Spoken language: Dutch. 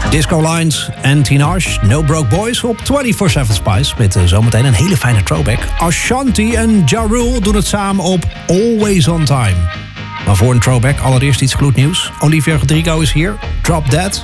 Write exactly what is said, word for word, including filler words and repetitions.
Disco Lines en Tinashe, No Broke Boys op vierentwintig zeven Spice. Met uh, zometeen een hele fijne throwback. Ashanti en Ja Rule doen het samen op Always On Time. Maar voor een throwback allereerst iets gloednieuws. Olivia Rodrigo is hier. Drop Dead.